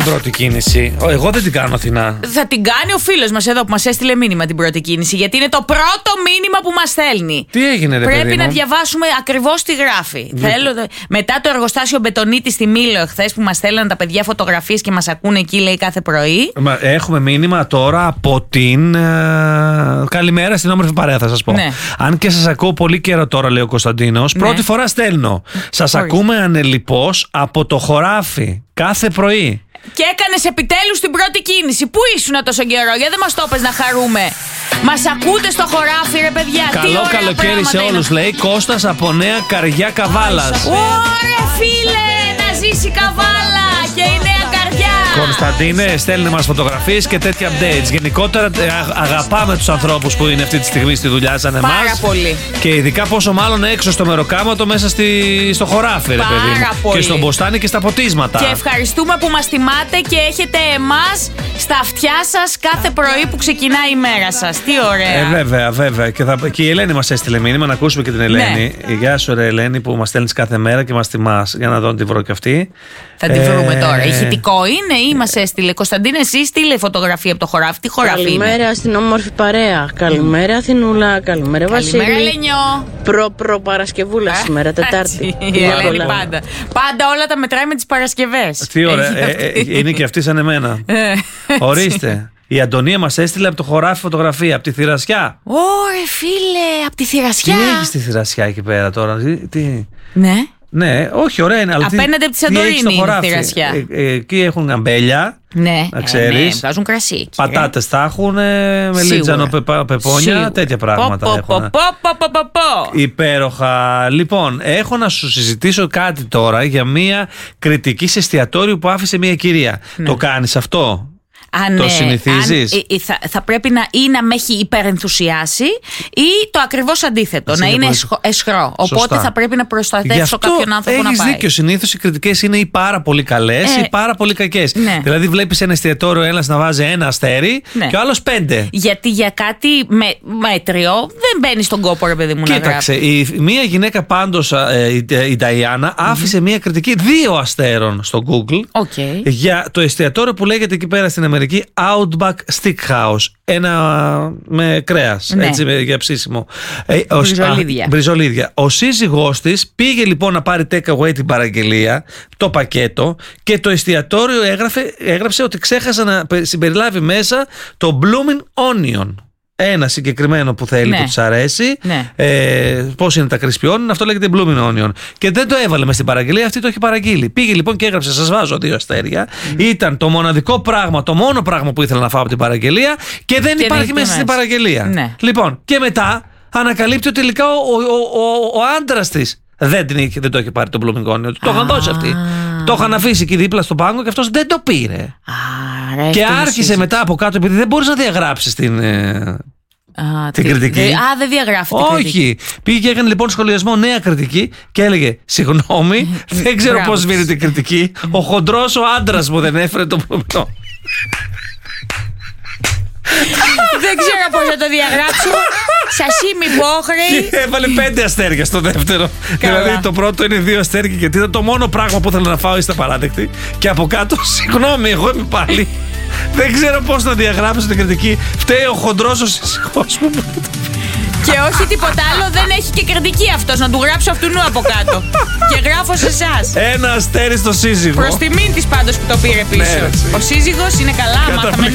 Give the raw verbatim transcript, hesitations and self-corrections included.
Πρώτη κίνηση. Εγώ δεν την κάνω, Αθηνά. Θα την κάνει ο φίλος μας εδώ που μας έστειλε μήνυμα την πρώτη κίνηση. Γιατί είναι το πρώτο μήνυμα που μας στέλνει. Τι έγινε, ρε Πρέπει παιδί να μου? διαβάσουμε ακριβώς τι γράφει. Ναι. Θέλω, μετά το εργοστάσιο Μπετονίτη στη Μήλο, εχθές που μας στέλναν τα παιδιά φωτογραφίες και μας ακούνε εκεί, λέει κάθε πρωί. Έχουμε μήνυμα τώρα από την. Ε, καλημέρα στην όμορφη παρέα, θα σας πω. Ναι. Αν και σας ακούω πολύ καιρό τώρα, λέει ο Κωνσταντίνος, Ναι. πρώτη φορά στέλνω. Σας Ορίστε. ακούμε ανελιπώς από το χωράφι κάθε πρωί. Και έκανες επιτέλους την πρώτη κίνηση. Πού ήσουν τόσο καιρό, γιατί δεν μας το πες να χαρούμε. Μας ακούτε στο χωράφι, ρε παιδιά. Τι Καλό ωραία καλοκαίρι σε πράγματα όλους, είναι. λέει Κώστας από Νέα Καρδιά Καβάλας. Ωραία, φίλε, να ζήσει η Καβάλα και η Νέα Καρδιά. Κωνσταντίνε, στέλνει μας φωτογραφίες και τέτοια updates. Γενικότερα ε, α- αγαπάμε τους ανθρώπους που είναι αυτή τη στιγμή στη δουλειά σαν εμάς. Πάρα πολύ. Και ειδικά πόσο μάλλον έξω στο μεροκάματο, μέσα στη, στο χωράφι, ρε Πάρα παιδί μου. πολύ. Και στον μποστάνι και στα ποτίσματα. Και ευχαριστούμε που μας τιμάτε και έχετε εμάς στα αυτιά σας κάθε πρωί που ξεκινάει η μέρα σας. Τι ωραία. Ε, βέβαια, βέβαια. Και, θα, και η Ελένη μας έστειλε μήνυμα, να ακούσουμε και την Ελένη. Ναι. Γεια σου, ρε Ελένη, που μας στέλνεις κάθε μέρα και μας τιμάς. Για να δω αν τη βρω κι αυτή. Θα τη βρούμε Ε, τώρα. Ηχητικό είναι ή μας έστειλε? Κωνσταντίνε, εσύ στείλε φωτογραφία από το χωράφι. Τι χωράφι Καλημέρα είναι? στην όμορφη παρέα. Καλημέρα Αθηνούλα. Καλημέρα Βασίλη. Καλημέρα, Λενιό. Προ προ Παρασκευούλα σήμερα, Τετάρτη. Η Ελένη πάντα. Πάντα όλα τα μετράει με τις Παρασκευές. Τι ωραία. Έχει Ε, ε, αυτή. είναι και αυτή σαν εμένα. Ε, Ορίστε. Η Αντωνία μας έστειλε από το χωράφι φωτογραφία, από τη Θηρασιά. Ωρε φίλε, από τη Θηρασιά. Τι έχει στη Θηρασιά εκεί πέρα τώρα, τι. τι... Ναι. Ναι, όχι, ωραία είναι. Αλλά τι- Απέναντι από τη τι έχει Σαντορίνη στο είναι η χωράφι? Θηρασιά. Ε, ε, εκεί έχουν αμπέλια. Ναι, Να ε, ξέρεις. ναι, βγάζουν κρασί εκεί. Πατάτες τα έχουν, με Σίγουρα. λίτζανο, πεπα- πεπόνια, Σίγουρα. τέτοια πράγματα Πω, πω, έχουν. πω, πω, πω, πω, πω. Υπέροχα. Λοιπόν, έχω να σου συζητήσω κάτι τώρα για μια κριτική σε εστιατόριο που άφησε μια κυρία. Το κάνεις αυτό? Αν, Το ε, συνηθίζεις? αν, ε, ε, θα, θα πρέπει να ή να με έχει υπερενθουσιάσει ή το ακριβώς αντίθετο. Εσύ να είναι είναι πολύ- εσχο- εσχρό. Οπότε Σωστά. θα πρέπει να Γι' προστατεύσω αυτό κάποιον άνθρωπο να έχεις πάει. δίκιο. Συνήθως οι κριτικές είναι ή πάρα πολύ καλές Ε, ή πάρα πολύ κακές. ναι. Δηλαδή, βλέπεις ένα εστιατόριο, ένας να βάζει ένα αστέρι Ναι. και ο άλλος πέντε. Γιατί για κάτι με, μέτριο δεν μπαίνει στον κόπο, ρε παιδί μου, να Κοίταξε, γράφει. η, μία γυναίκα πάντως, ε, η, η Νταϊάννα, άφησε μία κριτική δύο αστέρων στο Google Οκ. για το εστιατόριο που λέγεται εκεί πέρα στην Αμερική Outback Steakhouse. Ένα με κρέας, Ναι. έτσι, με- για ψήσιμο. Ε, ο- Μπριζολίδια. α, μπριζολίδια. Ο σύζυγός της πήγε λοιπόν να πάρει take away την παραγγελία, το πακέτο, και το εστιατόριο έγραφε, έγραψε ότι ξέχασε να πε- συμπεριλάβει μέσα το blooming onion. Ένα συγκεκριμένο που θέλει, Ναι. που της αρέσει. Ναι. Ε, πώς είναι τα crispy onion, αυτό λέγεται blooming onion. Και δεν το έβαλε μες στην παραγγελία, αυτή το έχει παραγγείλει. Πήγε λοιπόν και έγραψε: σας βάζω δύο αστέρια. Ήταν το μοναδικό πράγμα, το μόνο πράγμα που ήθελα να φάω από την παραγγελία και δεν Και υπάρχει δεν μέσα ήταν στην μέσα. παραγγελία. Ναι. Λοιπόν, και μετά ανακαλύπτει ότι τελικά ο, ο, ο, ο άντρας της δεν, την είχε, δεν το είχε πάρει το blooming onion. Το είχαν δώσει αυτοί. Το είχαν αφήσει εκεί δίπλα στο πάγκο και αυτός δεν το πήρε. Α, ρε, Και αυτή η άρχισε σύζυγος. μετά από κάτω, επειδή δεν μπορείς να διαγράψεις την. ε, Α, την τι- κριτική. δε- Α, δεν διαγράφει την κριτική. Όχι. Πήγε και έκανε λοιπόν σχολιασμό νέα κριτική και έλεγε: συγγνώμη, δεν ξέρω Μπράβο. πώς βγαίνει την κριτική. Ο χοντρός ο άντρας μου δεν έφερε το πλουμινό. Δεν ξέρω πώς να το διαγράψω. Σας είμαι υπόχρεη. Και έβαλε πέντε αστέρια στο δεύτερο. Καλά. Δηλαδή το πρώτο είναι δύο αστέρια γιατί ήταν το μόνο πράγμα που ήθελα να φάω, είστε παράδεκτοι. Και από κάτω, συγγνώμη, εγώ είμαι πάλι. Δεν ξέρω πώς να διαγράψω την κριτική. Φταίει ο χοντρός ο σύζυγός μου. Και όχι τίποτα άλλο, δεν έχει και κριτική αυτός. Να του γράψω αυτού νου από κάτω. Και γράφω σε εσάς. Ένα αστέρι στο σύζυγο. Προς τιμήν της πάντως που το πήρε πίσω. Ναι, ρε, εσύ. Ο σύζυγος είναι καλά, Καταπληκτικό. μάθαμε